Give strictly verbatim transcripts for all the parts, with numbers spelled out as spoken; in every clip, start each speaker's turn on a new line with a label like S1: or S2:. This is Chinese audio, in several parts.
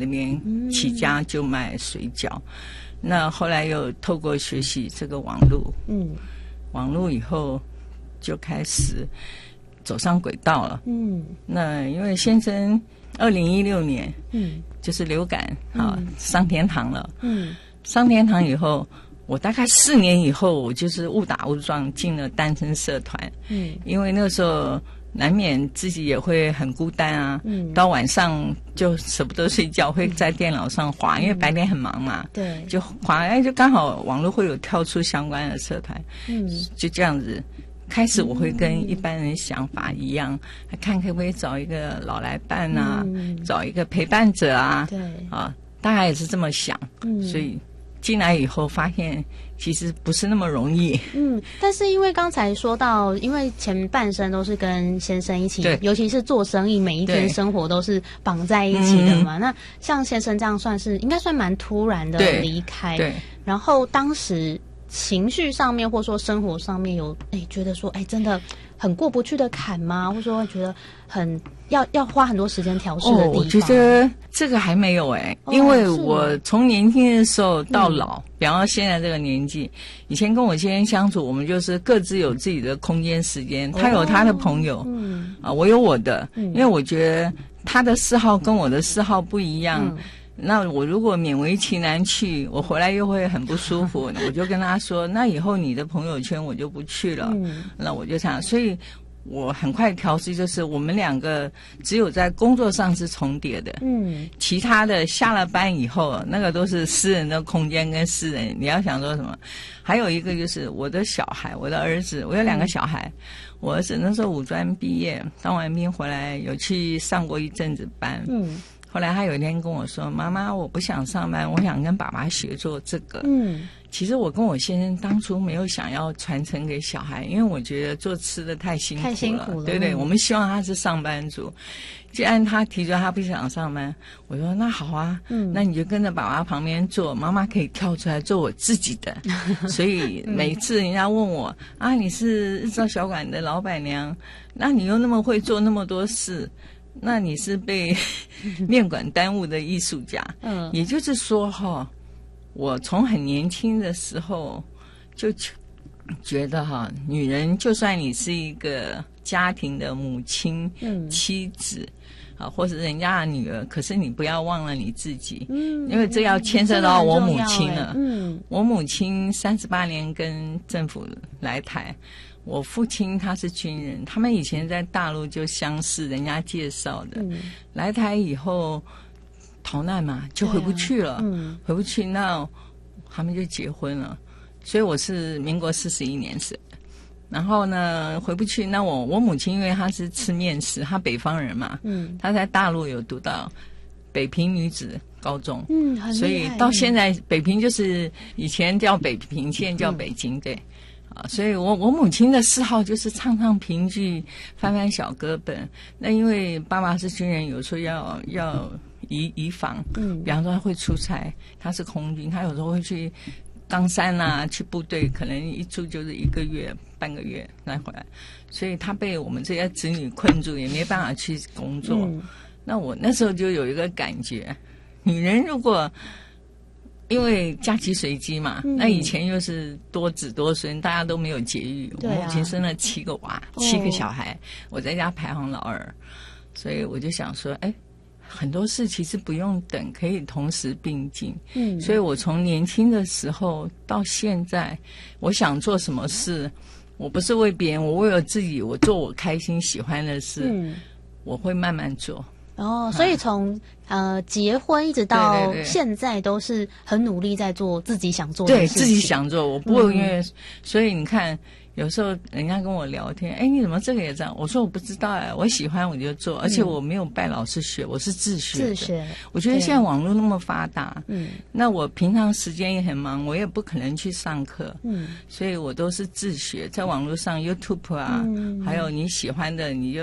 S1: 那边起家就卖水饺。嗯、那后来又透过学习这个网络，嗯，网络以后就开始走上轨道了。嗯，那因为先生二零一六年，嗯，就是流感啊、嗯、上天堂了。嗯，上天堂以后。我大概四年以后，我就是误打误撞进了单身社团。嗯，因为那个时候难免自己也会很孤单啊。嗯，到晚上就舍不得睡觉，会在电脑上滑，嗯、因为白天很忙嘛。对，就滑，哎，就刚好网络会有跳出相关的社团。嗯，就这样子，开始我会跟一般人想法一样，嗯、看可不可以找一个老来伴啊，嗯、找一个陪伴者啊。对，啊，大概也是这么想。嗯，所以。进来以后发现其实不是那么容易。嗯，
S2: 但是因为刚才说到，因为前半生都是跟先生一起，尤其是做生意，每一天生活都是绑在一起的嘛。嗯、那像先生这样算是应该算蛮突然的离开。对。然后当时情绪上面或者说生活上面有哎觉得说哎真的很过不去的坎吗？或者说觉得很要要花很多时间调试的地方？
S1: 哦，我觉得这个还没有哎、欸，因为我从年轻的时候到老，嗯、比方说现在这个年纪，以前跟我先生相处，我们就是各自有自己的空间时间，他有他的朋友，嗯啊，我有我的，嗯、因为我觉得他的嗜好跟我的嗜好不一样。嗯，那我如果勉为其难去，我回来又会很不舒服。我就跟他说，那以后你的朋友圈我就不去了。嗯，那我就这样，所以我很快调试，就是我们两个只有在工作上是重叠的。嗯，其他的下了班以后，那个都是私人的空间跟私人。你要想说什么？还有一个就是我的小孩，我的儿子，我有两个小孩。嗯、我儿子那时候五专毕业，当完兵回来，有去上过一阵子班。嗯。后来他有一天跟我说：“妈妈，我不想上班，我想跟爸爸学做这个。”嗯，其实我跟我先生当初没有想要传承给小孩，因为我觉得做吃的太辛苦了，太辛苦了，对不对？嗯、我们希望他是上班族。既然他提出他不想上班，我说那好啊，嗯，那你就跟着爸爸旁边做，妈妈可以跳出来做我自己的。所以每次人家问我啊，你是日照小馆的老板娘，那你又那么会做那么多事。那你是被面馆耽误的艺术家。嗯，也就是说哈，我从很年轻的时候就觉得哈，女人就算你是一个家庭的母亲、嗯、妻子啊，或是人家的女儿，可是你不要忘了你自己。嗯，因为这要牵涉到我母亲了。嗯，我母亲三十八年跟政府来台。我父亲他是军人，他们以前在大陆就相识，人家介绍的。嗯、来台以后逃难嘛，就回不去了。啊嗯、回不去，那他们就结婚了。所以我是民国四十一年生，然后呢回不去。那我我母亲因为她是吃面食，她北方人嘛，嗯，她在大陆有读到北平女子高中，嗯，很厉害。所以到现在北平就是以前叫北平，现在叫北京，对。啊，所以我我母亲的嗜好就是唱唱评剧，翻翻小歌本。那因为爸爸是军人，有时候要要移移防，嗯，比方说他会出差，他是空军，他有时候会去冈山啊，去部队，可能一住就是一个月、半个月再回来，所以他被我们这些子女困住，也没办法去工作。嗯、那我那时候就有一个感觉，女人如果因为嫁鸡随鸡嘛，嗯、那以前又是多子多孙，大家都没有节育。我母亲生了七个娃，哦、七个小孩，我在家排行老二，所以我就想说，哎，很多事其实不用等，可以同时并进。嗯，所以我从年轻的时候到现在，我想做什么事，我不是为别人，我为了自己，我做我开心喜欢的事，嗯、我会慢慢做。
S2: 哦，所以从、啊、呃结婚一直到现在都是很努力在做自己想做的事情，
S1: 对自己想做，我不会因为、嗯、所以你看有时候人家跟我聊天，哎，你怎么这个也这样？我说我不知道哎，我喜欢我就做，而且我没有拜老师学，我是自学的。自学。我觉得现在网络那么发达，嗯，那我平常时间也很忙，我也不可能去上课，嗯，所以我都是自学，在网络上 YouTube 啊，嗯、还有你喜欢的你就。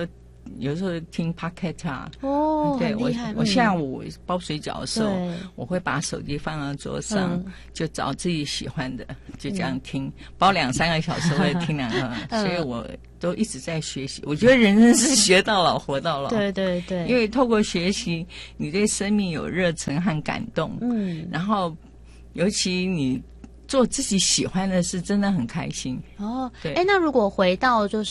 S1: 有时候听 podcast 啊。
S2: 哦，
S1: 对，
S2: 很厉害。
S1: 我我下午包水饺的时候，我会把手机放到桌上，嗯、就找自己喜欢的，就这样听，嗯、包两三个小时会听两个，嗯、所以我都一直在学习。我觉得人生是学到老活到老。
S2: 对对对。
S1: 因为透过学习，你对生命有热忱和感动。嗯。然后，尤其你做自己喜欢的事，真的很开心。
S2: 哦。对。哎，那如果回到就是。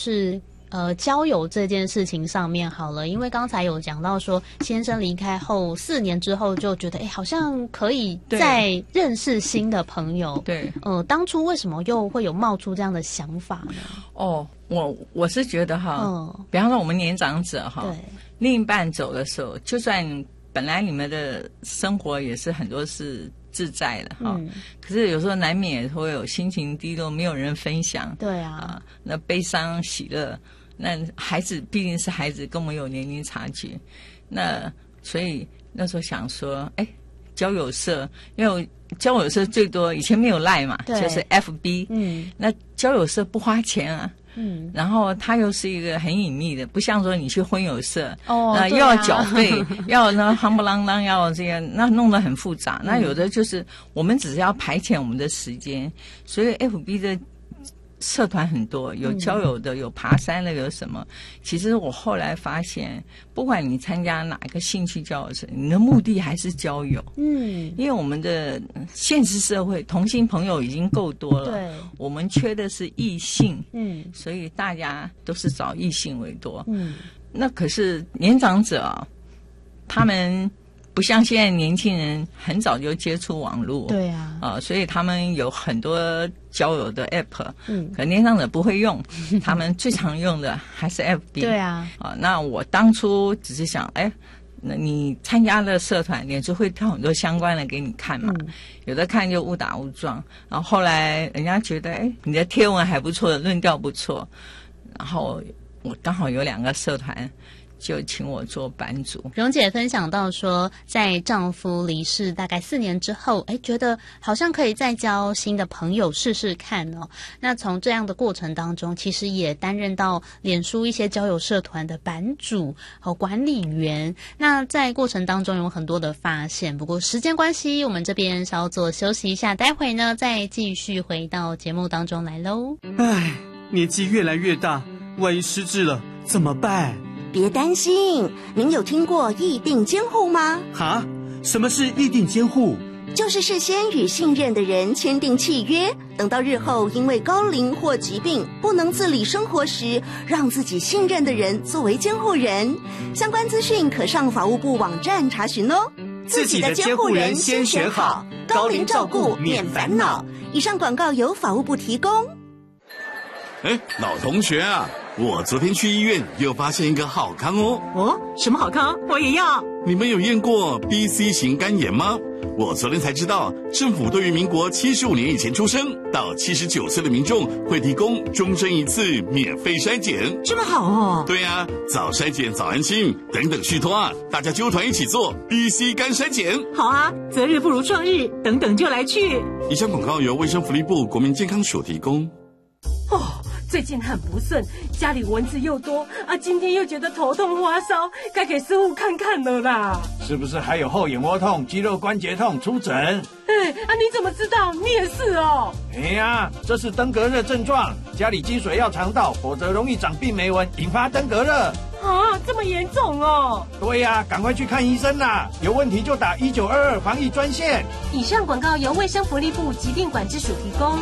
S2: 呃，交友这件事情上面好了，因为刚才有讲到说，先生离开后四年之后就觉得，哎，好像可以再认识新的朋友。
S1: 对，
S2: 呃，当初为什么又会有冒出这样的想法呢？
S1: 哦，我我是觉得哈，嗯、比方说我们年长者哈，对，另一半走的时候，就算本来你们的生活也是很多是自在的哈，嗯、可是有时候难免也会有心情低落，没有人分享。
S2: 对啊，
S1: 啊那悲伤喜乐。那孩子毕竟是孩子，跟我们有年龄差距，那所以那时候想说，哎，交友社，因为我交友社最多以前没有 LINE 嘛，就是 F B， 嗯，那交友社不花钱啊，嗯，然后它又是一个很隐秘的，不像说你去婚友社，哦，那又要缴费，要那夯不啷当，要这样，那弄得很复杂。那有的就是我们只是要排遣我们的时间，所以 F B 的。社团很多，有交友的，有爬山的，有什么？其实我后来发现，不管你参加哪个兴趣交友社，你的目的还是交友。嗯，因为我们的现实社会同性朋友已经够多了，对，我们缺的是异性。嗯，所以大家都是找异性为多。嗯，那可是年长者啊，他们。不像现在年轻人很早就接触网络，
S2: 对啊，
S1: 啊、呃，所以他们有很多交友的 app， 嗯，可年长者不会用，他们最常用的还是 F B，
S2: 对啊，
S1: 啊，那我当初只是想，哎，那你参加了社团，脸书会跳很多相关的给你看嘛，嗯、有的看就误打误撞，然后后来人家觉得，哎，你的贴文还不错，论调不错，然后我刚好有两个社团。就请我做版主。
S2: 蓉姐分享到说，在丈夫离世大概四年之后，哎，觉得好像可以再交新的朋友试试看哦。那从这样的过程当中，其实也担任到脸书一些交友社团的版主和管理员。那在过程当中有很多的发现，不过时间关系，我们这边稍作休息一下，待会呢再继续回到节目当中来喽。
S3: 唉，年纪越来越大，万一失智了怎么办？
S4: 别担心，您有听过议定监护吗？
S3: 哈？什么是议定监护？
S4: 就是事先与信任的人签订契约，等到日后因为高龄或疾病不能自理生活时，让自己信任的人作为监护人。相关资讯可上法务部网站查询哦。
S3: 自己的监护人先选好，高龄照顾免烦恼。
S4: 以上广告由法务部提供。
S5: 哎，老同学啊，我昨天去医院又发现一个好康哦。
S6: 哦，什么好康？我也要。
S5: 你们有验过 B C 型肝炎吗？我昨天才知道，政府对于民国七十五年以前出生到七十九岁的民众会提供终身一次免费筛检。
S6: 这么好哦。
S5: 对啊，早筛检早安心，等等续托啊，大家揪团一起做 B C 肝筛检。
S6: 好啊，择日不如撞日，等等就来去。
S5: 以上广告由卫生福利部国民健康署提供。
S6: 哦，最近很不顺，家里蚊子又多啊，今天又觉得头痛发烧，该给师傅看看了啦。
S7: 是不是还有后眼窝痛、肌肉关节痛？出诊。
S6: 哎啊，你怎么知道？你也是哦。
S7: 哎呀，这是登革热症状，家里积水要肠道，否则容易长病媒蚊，引发登革热。
S6: 啊，这么严重哦。
S7: 对呀、啊，赶快去看医生啦，有问题就打一九二二防疫专线。
S6: 以上广告由卫生福利部疾病管制署提供。